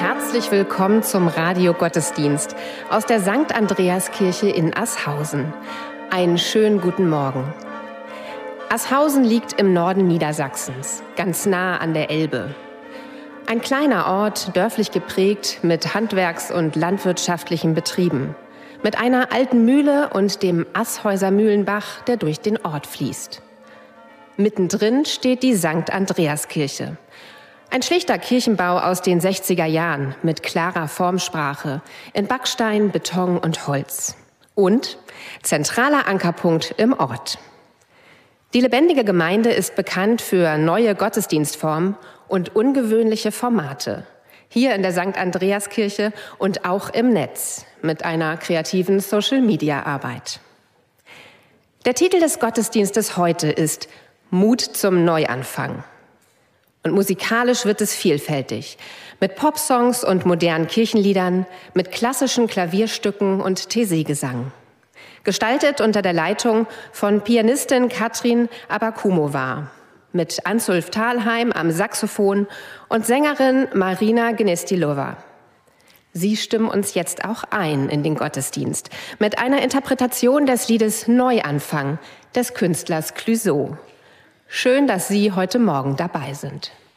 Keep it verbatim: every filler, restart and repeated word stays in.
Herzlich willkommen zum Radio-Gottesdienst aus der Sankt Andreaskirche in Asshausen. Einen schönen guten Morgen. Asshausen liegt im Norden Niedersachsens, ganz nah an der Elbe. Ein kleiner Ort, dörflich geprägt mit handwerks- und landwirtschaftlichen Betrieben. Mit einer alten Mühle und dem Ashäuser Mühlenbach, der durch den Ort fließt. Mittendrin steht die Sankt Andreaskirche. Ein schlichter Kirchenbau aus den sechziger Jahren mit klarer Formsprache in Backstein, Beton und Holz. Und zentraler Ankerpunkt im Ort. Die lebendige Gemeinde ist bekannt für neue Gottesdienstformen und ungewöhnliche Formate. Hier in der Sankt Andreaskirche und auch im Netz mit einer kreativen Social-Media-Arbeit. Der Titel des Gottesdienstes heute ist Mut zum Neuanfang. Und musikalisch wird es vielfältig. Mit Popsongs und modernen Kirchenliedern, mit klassischen Klavierstücken und Taizé-Gesang. Gestaltet unter der Leitung von Pianistin Katrin Abakumova. Mit Ansulf Thalheim am Saxophon und Sängerin Marina Gnestilova. Sie stimmen uns jetzt auch ein in den Gottesdienst mit einer Interpretation des Liedes Neuanfang des Künstlers Clouseau. Schön, dass Sie heute Morgen dabei sind.